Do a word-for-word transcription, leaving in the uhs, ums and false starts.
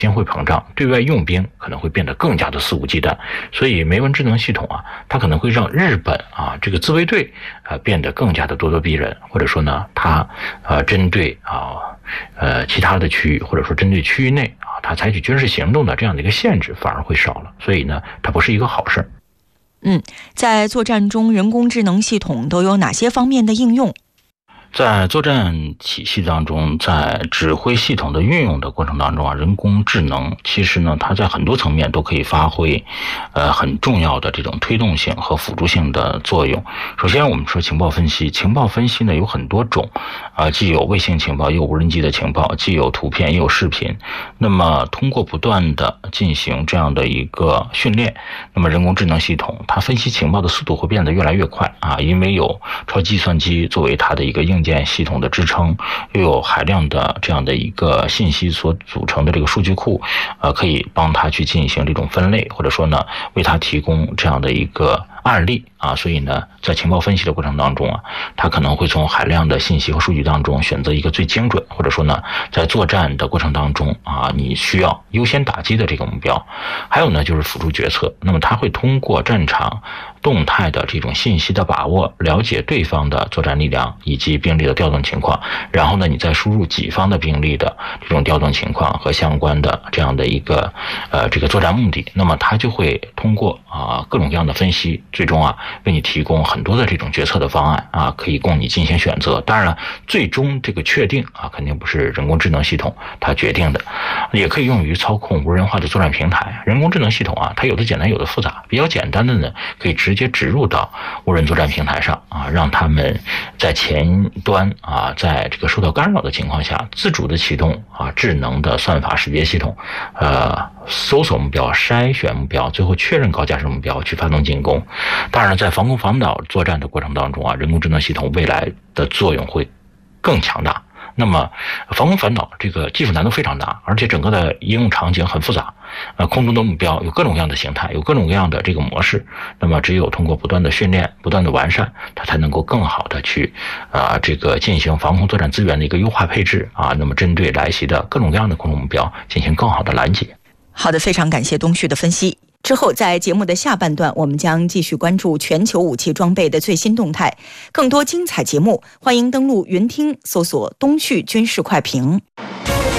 先会膨胀，对外用兵可能会变得更加的肆无忌惮，所以梅文智能系统啊，它可能会让日本啊这个自卫队啊变得更加的咄咄逼人，或者说呢，它呃针对啊呃其他的区域，或者说针对区域内啊，它采取军事行动的这样的一个限制反而会少了，所以呢，它不是一个好事。 嗯，在作战中，人工智能系统都有哪些方面的应用？ 在作战体系当中，在指挥系统的运用的过程当中啊，人工智能其实呢，它在很多层面都可以发挥，呃，很重要的这种推动性和辅助性的作用。首先，我们说情报分析，情报分析呢有很多种，啊、呃，既有卫星情报，也有无人机的情报，既有图片，也有视频。那么，通过不断的进行这样的一个训练，那么人工智能系统它分析情报的速度会变得越来越快啊，因为有超级计算机作为它的一个硬件系统的支撑，又有海量的这样的一个信息所组成的这个数据库，呃，可以帮它去进行这种分类，或者说呢，为它提供这样的一个案例啊，所以呢，在情报分析的过程当中啊，它可能会从海量的信息和数据当中选择一个最精准，或者说呢，在作战的过程当中啊，你需要优先打击的这个目标。还有呢，就是辅助决策。那么它会通过战场动态的这种信息的把握，了解对方的作战力量以及兵力的调动情况，然后呢，你再输入己方的兵力的这种调动情况和相关的这样的一个呃这个作战目的。那么它就会通过啊各种各样的分析，最终啊为你提供很多的这种决策的方案啊，可以供你进行选择。当然了，最终这个确定啊肯定不是人工智能系统它决定的，也可以用于操控无人化的作战平台。人工智能系统啊，它有的简单，有的复杂。比较简单的呢，可以直接植入到无人作战平台上啊，让他们在前端啊，在这个受到干扰的情况下，自主的启动啊智能的算法识别系统，呃，搜索目标、筛选目标，最后确认高架式目标，去发动进攻。当然，在防空防岛作战的过程当中啊，人工智能系统未来的作用会更强大。那么防空反导这个技术难度非常大，而且整个的应用场景很复杂，呃，空中的目标有各种各样的形态，有各种各样的这个模式。那么只有通过不断的训练、不断的完善，它才能够更好的去啊、呃、这个进行防空作战资源的一个优化配置啊。那么针对来袭的各种各样的空中目标进行更好的拦截。 好的，非常感谢东旭的分析。之后在节目的下半段，我们将继续关注全球武器装备的最新动态。更多精彩节目，欢迎登录云听搜索东旭军事快评。